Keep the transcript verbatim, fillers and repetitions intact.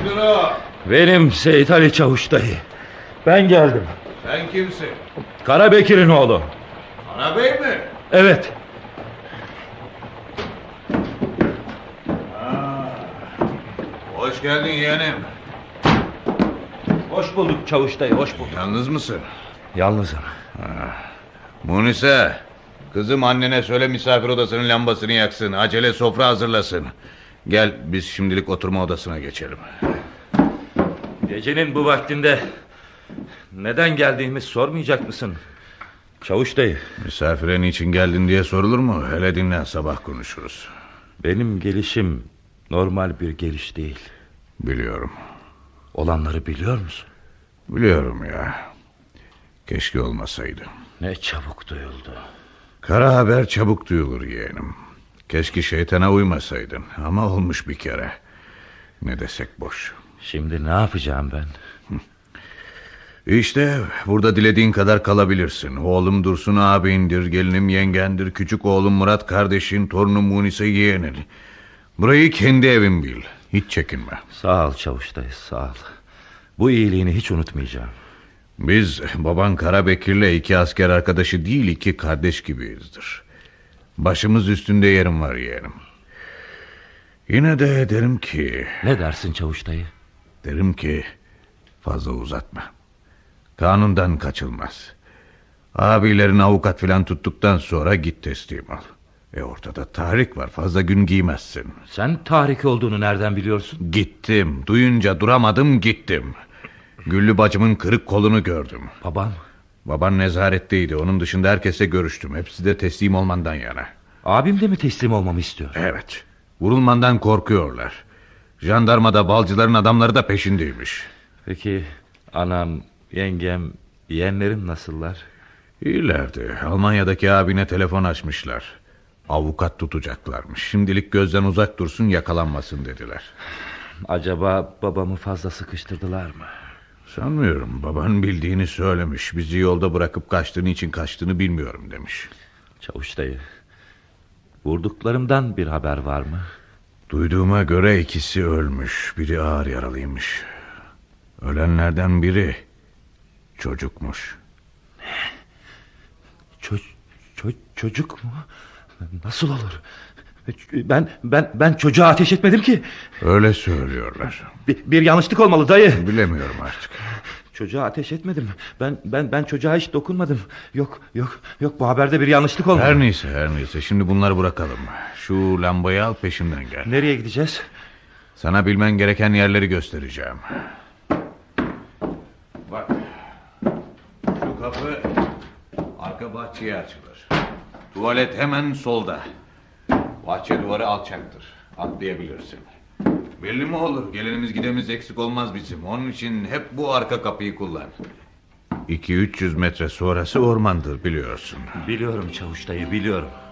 Kimdir o? Benim Seyit Ali Çavuş dayı. Ben geldim. Sen kimsin? Karabekir'in oğlu. Karabey mi? Evet. Ha. Hoş geldin yeğenim. Hoş bulduk Çavuş dayı, hoş bulduk. Yalnız mısın? Yalnızım. Ha. Munise, kızım annene söyle misafir odasının lambasını yaksın. Acele sofra hazırlasın. Gel biz şimdilik oturma odasına geçelim. Gecenin bu vaktinde neden geldiğimi sormayacak mısın Çavuş dayı? Misafire niçin geldin diye sorulur mu? Hele dinlen, sabah konuşuruz. Benim gelişim normal bir geliş değil. Biliyorum. Olanları biliyor musun? Biliyorum ya. Keşke olmasaydı. Ne çabuk duyuldu. Kara haber çabuk duyulur yeğenim. Keşke şeytana uymasaydın. Ama olmuş bir kere. Ne desek boş. Şimdi ne yapacağım ben? İşte burada dilediğin kadar kalabilirsin. Oğlum Dursun ağabeyindir, gelinim yengendir, küçük oğlum Murat kardeşin, torunum Munise yeğenin. Burayı kendi evin bil. Hiç çekinme. Sağ ol Çavuş dayı, sağ ol. Bu iyiliğini hiç unutmayacağım. Biz baban Karabekir'le iki asker arkadaşı değil, iki kardeş gibiyizdir. Başımız üstünde yerim var yeğenim. Yine de derim ki... Ne dersin Çavuş dayı? Derim ki fazla uzatma. Kanundan kaçılmaz. Abilerin avukat filan tuttuktan sonra git teslim al. E ortada tahrik var, fazla gün giymezsin. Sen tahrik olduğunu nereden biliyorsun? Gittim, duyunca duramadım, gittim. Güllü bacımın kırık kolunu gördüm. Babam? Baban nezaretteydi, onun dışında herkese görüştüm. Hepsi de teslim olmandan yana. Abim de mi teslim olmamı istiyor? Evet, vurulmandan korkuyorlar. Jandarmada balcıların adamları da peşindeymiş. Peki anam, yengem, yeğenlerim nasıllar? İyilerdi. Almanya'daki abine telefon açmışlar. Avukat tutacaklarmış. Şimdilik gözden uzak dursun, yakalanmasın dediler. Acaba babamı fazla sıkıştırdılar mı? Sanmıyorum. Baban bildiğini söylemiş. Bizi yolda bırakıp kaçtığını için kaçtığını bilmiyorum demiş. Çavuş dayı, vurduklarımdan bir haber var mı? Duyduğuma göre ikisi ölmüş. Biri ağır yaralıymış. Ölenlerden biri çocukmuş. Ço ço çocuk mu? Nasıl olur? Ben ben ben çocuğa ateş etmedim ki. Öyle söylüyorlar. Bir, bir yanlışlık olmalı dayı. Bilemiyorum artık. Çocuğa ateş etmedim. Ben ben ben çocuğa hiç dokunmadım. Yok yok yok, bu haberde bir yanlışlık olmalı. Her neyse her neyse, şimdi bunları bırakalım. Şu lambayı al, peşimden gel. Nereye gideceğiz? Sana bilmen gereken yerleri göstereceğim. Bak, şu kapı arka bahçeye açılır. Tuvalet hemen solda. Bahçe duvarı alçaktır. Atlayabilirsin. Belli mi olur? Gelenimiz gidemiz eksik olmaz bizim. Onun için hep bu arka kapıyı kullan. iki üç yüz metre sonrası ormandır, biliyorsun. Biliyorum Çavuş dayı, biliyorum.